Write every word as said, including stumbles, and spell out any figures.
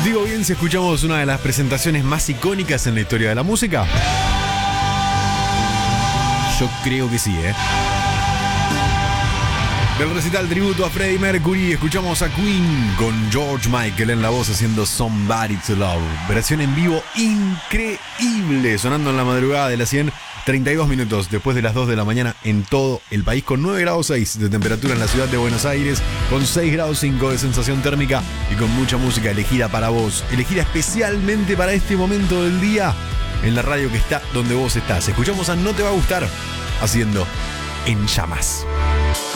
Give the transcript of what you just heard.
Digo bien si escuchamos una de las presentaciones más icónicas en la historia de la música. Yo creo que sí, ¿eh? Del recital tributo a Freddie Mercury, escuchamos a Queen con George Michael en la voz haciendo Somebody to Love. Versión en vivo increíble, sonando en la madrugada de las cien, treinta y dos minutos después de las dos de la mañana en todo el país, con nueve grados seis de temperatura en la ciudad de Buenos Aires, con seis grados cinco de sensación térmica y con mucha música elegida para vos, elegida especialmente para este momento del día en la radio que está donde vos estás. Escuchamos a No Te Va a Gustar haciendo En Llamas.